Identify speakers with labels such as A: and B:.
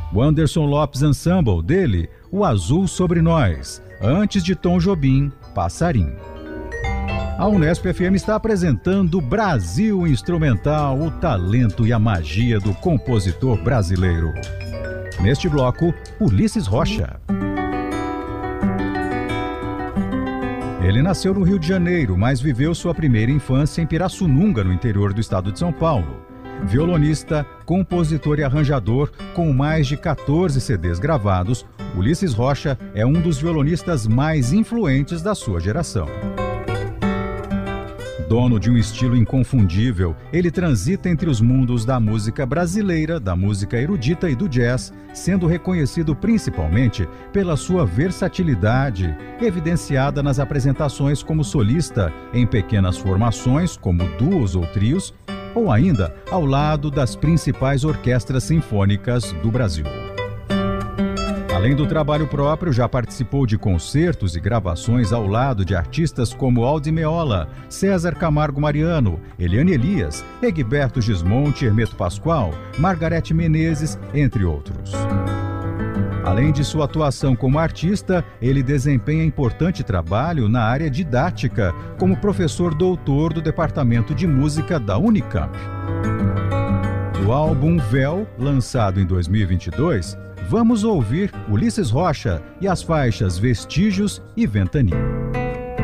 A: O Anderson Lopes Ensemble, dele, O Azul Sobre Nós, antes de Tom Jobim, Passarim. A Unesp FM está apresentando Brasil Instrumental, o talento e a magia do compositor brasileiro. Neste bloco, Ulisses Rocha. Ele nasceu no Rio de Janeiro, mas viveu sua primeira infância em Pirassununga, no interior do estado de São Paulo. Violonista, compositor e arranjador, com mais de 14 CDs gravados, Ulisses Rocha é um dos violonistas mais influentes da sua geração. Dono de um estilo inconfundível, ele transita entre os mundos da música brasileira, da música erudita e do jazz, sendo reconhecido principalmente pela sua versatilidade, evidenciada nas apresentações como solista, em pequenas formações, como duos ou trios, ou ainda ao lado das principais orquestras sinfônicas do Brasil. Além do trabalho próprio, já participou de concertos e gravações ao lado de artistas como Aldi Meola, César Camargo Mariano, Eliane Elias, Egberto Gismonti, Hermeto Pascoal, Margarete Menezes, entre outros. Além de sua atuação como artista, ele desempenha importante trabalho na área didática, como professor doutor do Departamento de Música da Unicamp. Do álbum Véu, lançado em 2022, vamos ouvir Ulisses Rocha e as faixas Vestígios e Ventania.